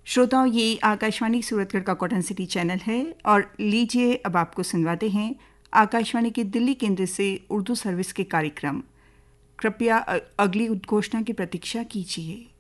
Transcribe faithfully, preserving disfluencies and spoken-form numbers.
श्रोताओं, ये आकाशवाणी सूरतगढ़ का कॉटन सिटी चैनल है और लीजिए अब आपको सुनवाते हैं आकाशवाणी के दिल्ली केंद्र से उर्दू सर्विस के कार्यक्रम। कृपया अगली उद्घोषणा की प्रतीक्षा कीजिए।